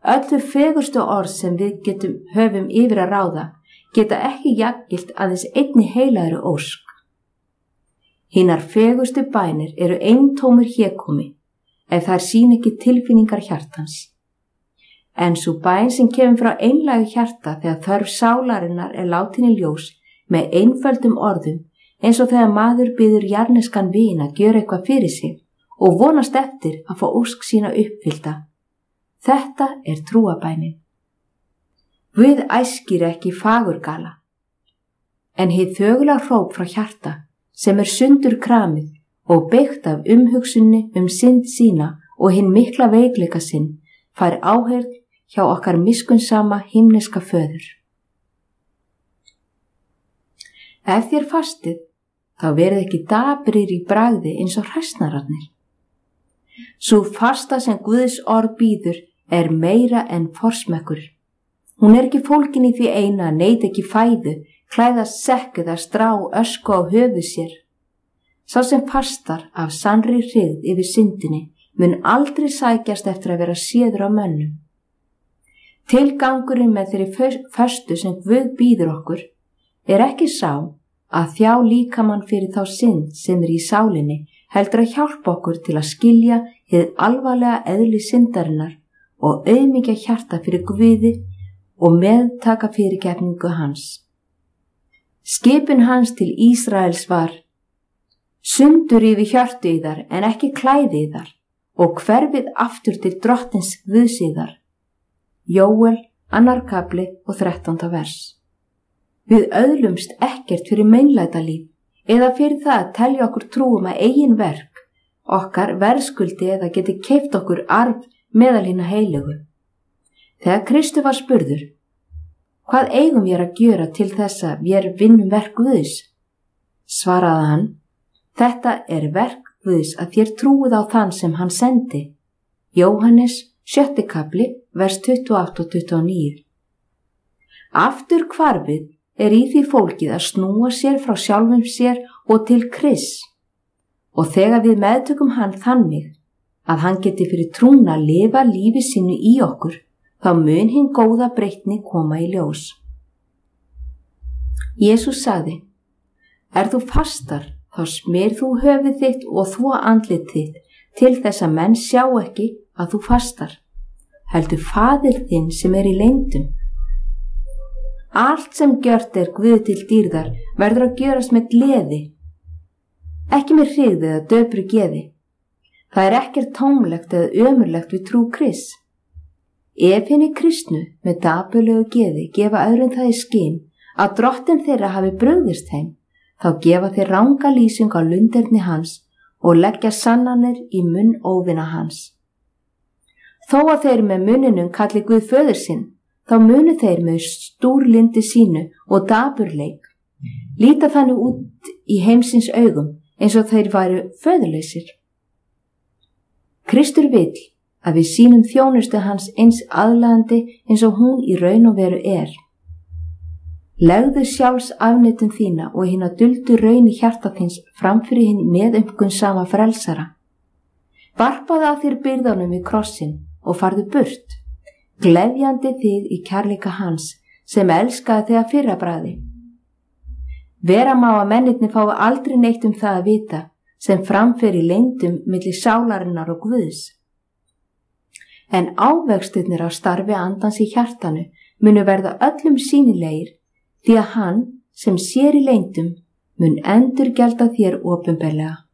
Öllu fegurstu orð sem við höfum yfir að ráða geta ekki jafngilt aðeins einni heilaðri ósk. Hinar fegurstu bænir eru eintómur hégómi ef þær sýna ekki tilfinningar hjartans. En sú bæn sem kemur frá einlægu hjarta þegar þörf sálarinnar látin í ljós með einföldum orðum, eins og þegar maður biður jarðneskan vin að gjöra eitthvað fyrir sig og vonast eftir að fá ósk sína uppfyllta. Þetta trúabænin. Guð æskir ekki fagurgala, en hið þögula hróp frá hjarta sem sundur kramið og byggt af umhugsunni synd sína og hinn mikla veikleika sinn fær áheyrn hjá okkar miskunnsama himneska föður. Ef þér fastið, þá verið ekki daprir í bragði eins og hræsnararnir. Sú fasta sem Guðs orð býður meira en forsmekkur. Hún ekki fólkin í því eina að neita ekki fæðu, klæðast sekk eða strá ösku á höfuð sér. Sá sem fastar af sannri hryggð yfir syndinni mun aldrei sækjast eftir að vera séður á mönnum. Tilgangurinn með þeirri föstu sem Guð býður okkur ekki sá að þjá líkamann fyrir þá synd sem í sálinni, heldur að hjálpa okkur til að skilja hið alvarlega eðli syndarinnar og auðmýkja hjarta fyrir Guði og meðtaka fyrirgefningu hans. Skipun hans til Ísraels var: sundur yfir hjörtu yðar en ekki klæði yðar og hverfið aftur til drottins Guðs yðar. Jóel 2. kafli og 13. vers. Við öðlumst ekkert fyrir meinlætalíf eða fyrir það að telja okkur trúum að eigin verk, okkar verðskuldi eða geti keypt okkur arf meðal hinna heilögu. Þegar Kristur var spurður: hvað eigum við að gjöra til þess að við vinnum verk Guðs? Svaraði hann: þetta verk Guðs að þér trúið á þann sem hann sendi. Jóhannes 7. kafli, vers 28 og 29. Aftur hvarfið í því fólkið að snúa sér frá sjálfum sér og til Krists. Og þegar við meðtökum hann þannig að hann geti fyrir trúna lifa lífi sínu í okkur, þá mun hinn góða breytni koma í ljós. Jesús sagði: þú fastar, þá smyr þú höfuð þitt og þvo andlit þitt til þess að menn sjá ekki að þú fastar, heldur Faðir þinn sem í leyndum. Allt sem gjört Guð til dýrðar verður að gjörast með gleði, ekki með hryggð eða döpru geði. Það ekkert tómlegt eða ömurlegt við trú Krists. Ef hinni kristnu með dapurlegu geði gefa öðrum það í skyn að drottin þeirra hafi brugðist þeim, þá gefa þeir ranga lýsing á lunderni hans og leggja sannanir í munn óvina hans. Þó að þeir með munninum kalli Guð föður sinn, þá munu þeir með stúrlyndi sínu og dapurleik líta þannig út í heimsins augum eins og þeir væru föðurlausir. Kristur vill að við sýnum þjónustu hans eins aðlaðandi eins og hún í raun og veru Legðu sjálfs afneitun þína og hina duldu raun í hjarta þíns framfyrir hinn meðumkunnsama frelsara. Varpaðu að þér byrðunum við krossin og farðu burt, gleðjandi þig í kærleika hans sem elskaði þig að fyrra bragði. Vera má að mennirnir fái aldrei neitt það að vita sem framfyrir leyndum milli sálarinnar og Guðs. En ávextirnir á starfi andans í hjartanu munu verða öllum sýnilegir, því að hann sem sér í leyndum mun endurgjalda þér opinberlega.